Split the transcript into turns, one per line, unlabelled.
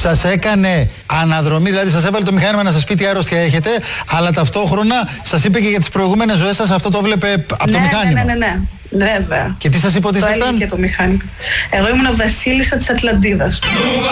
σας έκανε αναδρομή, δηλαδή σας έβαλε το μηχάνημα να σας πει τι αρρώστια έχετε, αλλά ταυτόχρονα σας είπε και για τις προηγούμενες ζωές σας, αυτό το βλέπε από το μηχάνημα.
Ναι. Βέβαια.
Και τι σας είπε ότι ήσασταν?
Το μηχάνημα. Εγώ ήμουν βασίλισσα της Ατλαντίδας.